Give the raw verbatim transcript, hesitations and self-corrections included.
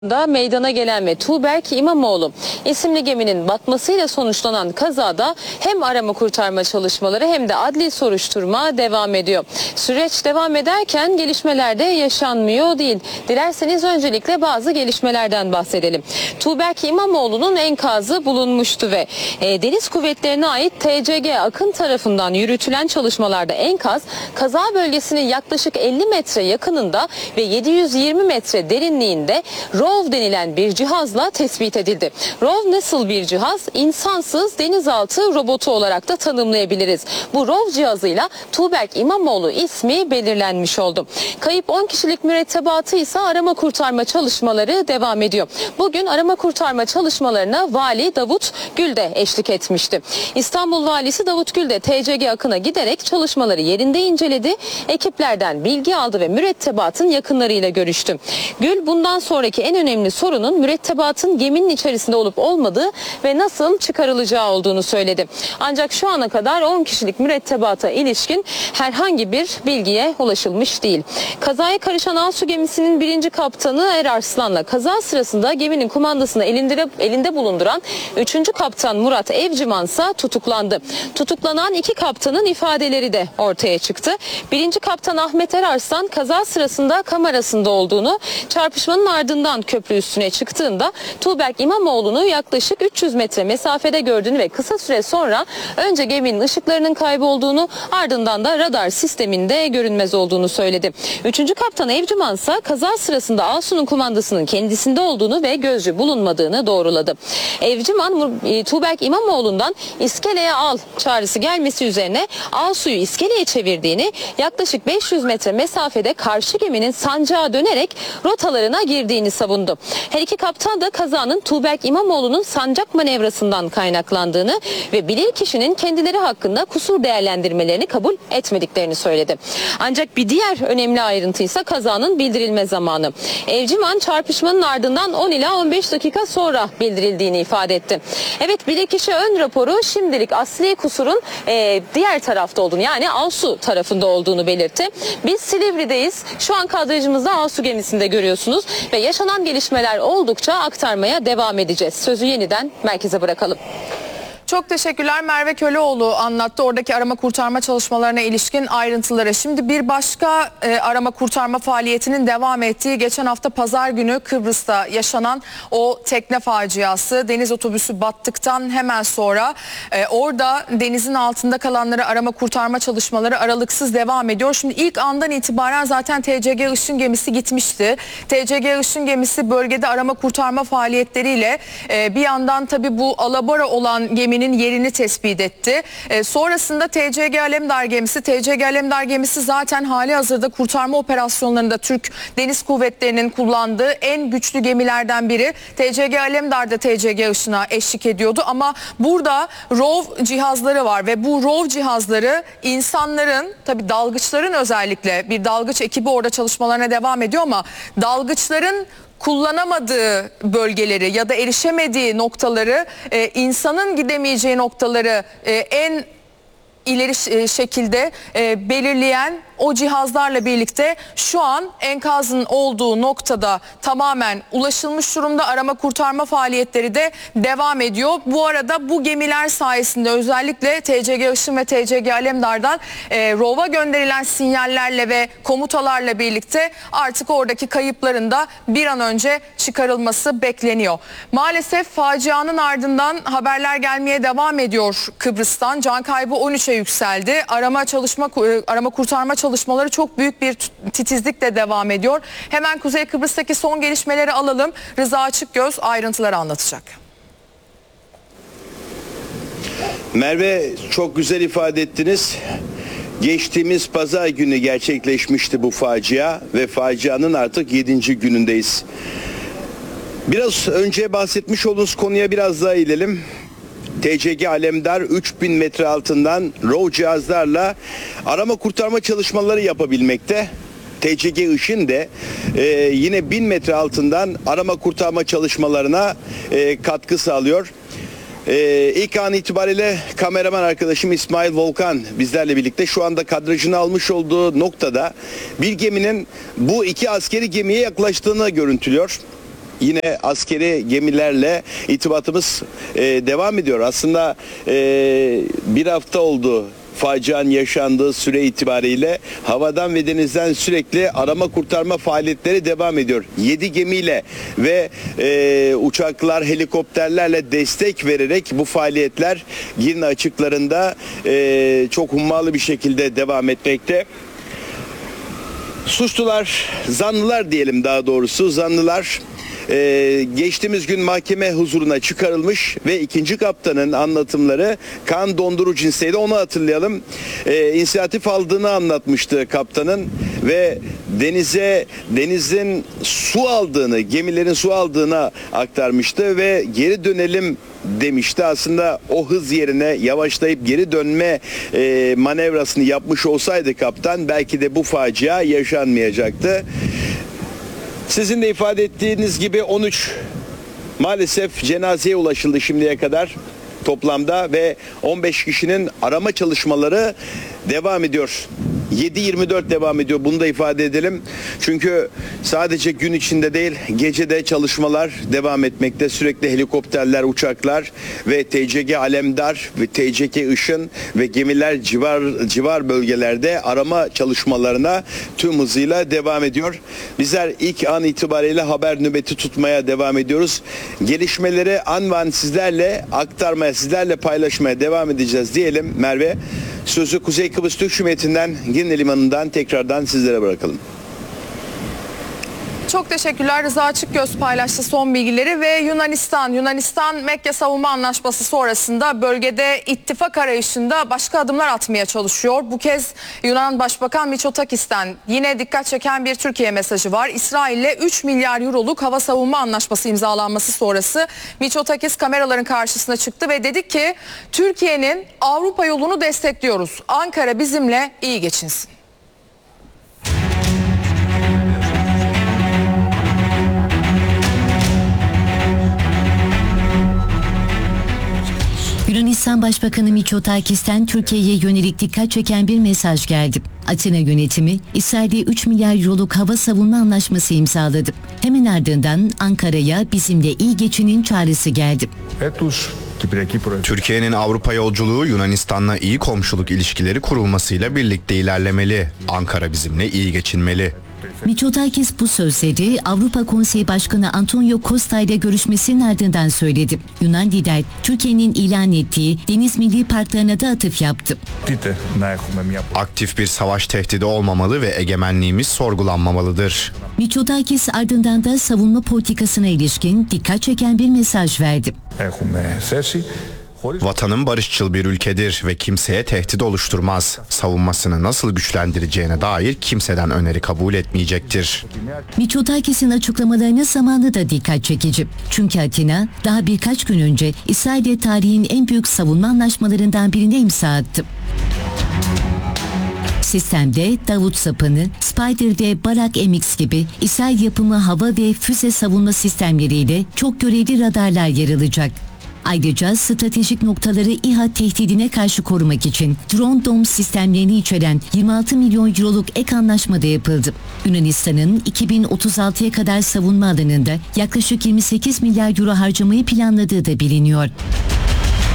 da meydana gelen ve Tuğberk İmamoğlu isimli geminin batmasıyla sonuçlanan kazada hem arama kurtarma çalışmaları hem de adli soruşturma devam ediyor. Süreç devam ederken gelişmeler de yaşanmıyor değil. Dilerseniz öncelikle bazı gelişmelerden bahsedelim. Tuğberk İmamoğlu'nun enkazı bulunmuştu ve e, Deniz Kuvvetleri'ne ait T C G Akın tarafından yürütülen çalışmalarda enkaz kaza bölgesinin yaklaşık elli metre yakınında ve yedi yüz yirmi metre derinliğinde R O V denilen bir cihazla tespit edildi. R O V nasıl bir cihaz? İnsansız denizaltı robotu olarak da tanımlayabiliriz. Bu R O V cihazıyla Tuğberk İmamoğlu ismi belirlenmiş oldu. Kayıp on kişilik mürettebatı ise arama kurtarma çalışmaları devam ediyor. Bugün arama kurtarma çalışmalarına Vali Davut Gül de eşlik etmişti. İstanbul Valisi Davut Gül de T C G Akın'a giderek çalışmaları yerinde inceledi. Ekiplerden bilgi aldı ve mürettebatın yakınlarıyla görüştü. Gül bundan sonraki en önemli sorunun mürettebatın geminin içerisinde olup olmadığı ve nasıl çıkarılacağı olduğunu söyledi. Ancak şu ana kadar on kişilik mürettebata ilişkin herhangi bir bilgiye ulaşılmış değil. Kazaya karışan Asu gemisinin birinci kaptanı Er Arslan'la kaza sırasında geminin kumandasını elinde, elinde bulunduran üçüncü kaptan Murat Evciman ise tutuklandı. Tutuklanan iki kaptanın ifadeleri de ortaya çıktı. Birinci kaptan Ahmet Er Arslan kaza sırasında kamerasında olduğunu, çarpışmanın ardından köprü üstüne çıktığında Tuğberk İmamoğlu'nu yaklaşık üç yüz metre mesafede gördüğünü ve kısa süre sonra önce geminin ışıklarının kaybolduğunu, ardından da radar sisteminde görünmez olduğunu söyledi. Üçüncü kaptan Evciman ise kaza sırasında Asu'nun kumandasının kendisinde olduğunu ve gözcü bulunmadığını doğruladı. Evciman Tuğberk İmamoğlu'ndan iskeleye al çağrısı gelmesi üzerine Asu'yu iskeleye çevirdiğini, yaklaşık beş yüz metre mesafede karşı geminin sancağa dönerek rotalarına girdiğini savundu. Her iki kaptan da kazanın Tuğberk İmamoğlu'nun sancak manevrasından kaynaklandığını ve bilirkişinin kendileri hakkında kusur değerlendirmelerini kabul etmediklerini söyledi. Ancak bir diğer önemli ayrıntı ise kazanın bildirilme zamanı. Evciman çarpışmanın ardından on ila on beş dakika sonra bildirildiğini ifade etti. Evet, bilirkişi ön raporu şimdilik asli kusurun e, diğer tarafta olduğunu, yani Asu tarafında olduğunu belirtti. Biz Silivri'deyiz. Şu an kadrajımızda Asu gemisinde görüyorsunuz ve yaşanan gelişmeler oldukça aktarmaya devam edeceğiz. Sözü yeniden merkeze bırakalım. Çok teşekkürler. Merve Köleoğlu anlattı oradaki arama kurtarma çalışmalarına ilişkin ayrıntıları. Şimdi bir başka e, arama kurtarma faaliyetinin devam ettiği geçen hafta pazar günü Kıbrıs'ta yaşanan o tekne faciası, deniz otobüsü battıktan hemen sonra e, orada denizin altında kalanları arama kurtarma çalışmaları aralıksız devam ediyor. Şimdi ilk andan itibaren zaten T C G Işın gemisi gitmişti. T C G Işın gemisi bölgede arama kurtarma faaliyetleriyle e, bir yandan tabii bu alabora olan geminin yerini tespit etti. E, sonrasında T C G Alemdar gemisi, T C G Alemdar gemisi zaten hali hazırda kurtarma operasyonlarında Türk Deniz Kuvvetleri'nin kullandığı en güçlü gemilerden biri. T C G Alemdar da T C G Işın'a eşlik ediyordu ama burada R O V cihazları var ve bu R O V cihazları insanların, tabii dalgıçların, özellikle bir dalgıç ekibi orada çalışmalarına devam ediyor ama dalgıçların kullanamadığı bölgeleri ya da erişemediği noktaları, e, insanın gidemeyeceği noktaları e, en ileri şekilde e, belirleyen o cihazlarla birlikte şu an enkazın olduğu noktada tamamen ulaşılmış durumda. Arama kurtarma faaliyetleri de devam ediyor. Bu arada bu gemiler sayesinde özellikle T C G Işın ve T C G Alemdar'dan e, R O V'a gönderilen sinyallerle ve komutalarla birlikte artık oradaki kayıpların da bir an önce çıkarılması bekleniyor. Maalesef facianın ardından haberler gelmeye devam ediyor Kıbrıs'tan. Can kaybı on üçe yükseldi. Arama çalışma arama kurtarma çalışmaları çok büyük bir titizlikle devam ediyor. Hemen Kuzey Kıbrıs'taki son gelişmeleri alalım. Rıza Açıkgöz ayrıntıları anlatacak. Merve, çok güzel ifade ettiniz. Geçtiğimiz pazar günü gerçekleşmişti bu facia ve facianın artık yedinci günündeyiz. Biraz önce bahsetmiş olduğunuz konuya biraz daha inelim. T C G Alemdar üç bin metre altından R O V cihazlarla arama kurtarma çalışmaları yapabilmekte. T C G Işın da e, yine bin metre altından arama kurtarma çalışmalarına e, katkı sağlıyor. E, ilk an itibariyle kameraman arkadaşım İsmail Volkan bizlerle birlikte şu anda kadrajını almış olduğu noktada bir geminin bu iki askeri gemiye yaklaştığını görüntülüyor. yine askeri gemilerle irtibatımız e, devam ediyor. Aslında e, bir hafta oldu facianın yaşandığı süre itibariyle havadan ve denizden sürekli arama kurtarma faaliyetleri devam ediyor. yedi gemiyle ve e, uçaklar, helikopterlerle destek vererek bu faaliyetler Girne açıklarında e, çok hummalı bir şekilde devam etmekte. Suçlular, zanlılar diyelim daha doğrusu, zanlılar Ee, geçtiğimiz gün mahkeme huzuruna çıkarılmış ve ikinci kaptanın anlatımları kan dondurucu cinseydi, onu hatırlayalım. Ee, inisiyatif aldığını anlatmıştı kaptanın ve denize denizin su aldığını, gemilerin su aldığına aktarmıştı ve geri dönelim demişti. Aslında o hız yerine yavaşlayıp geri dönme e, manevrasını yapmış olsaydı kaptan, belki de bu facia yaşanmayacaktı. Sizin de ifade ettiğiniz gibi on üç maalesef cenazeye ulaşıldı şimdiye kadar toplamda ve on beş kişinin arama çalışmaları devam ediyor. yedi yirmi dört devam ediyor, bunu da ifade edelim. Çünkü sadece gün içinde değil, gece de çalışmalar devam etmekte. Sürekli helikopterler, uçaklar ve T C G Alemdar ve T C K Işın ve gemiler civar civar bölgelerde arama çalışmalarına tüm hızıyla devam ediyor. Bizler ilk an itibariyle haber nöbeti tutmaya devam ediyoruz. Gelişmeleri an ve an sizlerle aktarmaya, sizlerle paylaşmaya devam edeceğiz diyelim Merve. Sözü Kuzey Kıbrıs Türk Cumhuriyeti'nden, Girne Limanı'ndan tekrardan sizlere bırakalım. Çok teşekkürler. Rıza Açıkgöz paylaştı son bilgileri ve Yunanistan, Yunanistan Mekke Savunma Anlaşması sonrasında bölgede ittifak arayışında başka adımlar atmaya çalışıyor. Bu kez Yunan Başbakan Mitsotakis'ten yine dikkat çeken bir Türkiye mesajı var. İsrail'le üç milyar euroluk hava savunma anlaşması imzalanması sonrası Mitsotakis kameraların karşısına çıktı ve dedi ki Türkiye'nin Avrupa yolunu destekliyoruz. Ankara bizimle iyi geçinsin. Yunanistan Başbakanı Mitsotakis'ten Türkiye'ye yönelik dikkat çeken bir mesaj geldi. Atina yönetimi İsrail'de üç milyar euroluk hava savunma anlaşması imzaladı. Hemen ardından Ankara'ya bizimle iyi geçinin çağrısı geldi. Türkiye'nin Avrupa yolculuğu Yunanistan'la iyi komşuluk ilişkileri kurulmasıyla birlikte ilerlemeli. Ankara bizimle iyi geçinmeli. Mitsotakis bu sözleri Avrupa Konseyi Başkanı Antonio Costa ile görüşmesinin ardından söyledi. Yunan lider Türkiye'nin ilan ettiği deniz milli parklarına da atıf yaptı. Aktif bir savaş tehdidi olmamalı ve egemenliğimiz sorgulanmamalıdır. Mitsotakis ardından da savunma politikasına ilişkin dikkat çeken bir mesaj verdi. Vatanım barışçıl bir ülkedir ve kimseye tehdit oluşturmaz. Savunmasını nasıl güçlendireceğine dair kimseden öneri kabul etmeyecektir. Mitsotakis'in açıklamalarına zamanı da dikkat çekici. Çünkü Atina daha birkaç gün önce İsrail'de tarihin en büyük savunma anlaşmalarından birine imza attı. Sistemde Davut Sapanı, Spider'de Barak M X gibi İsrail yapımı hava ve füze savunma sistemleriyle çok görevli radarlar yer alacak. Ayrıca stratejik noktaları İHA tehdidine karşı korumak için Drone Dome sistemlerini içeren yirmi altı milyon euroluk ek anlaşma da yapıldı. Yunanistan'ın iki bin otuz altıya kadar savunma alanında yaklaşık yirmi sekiz milyar euro harcamayı planladığı da biliniyor.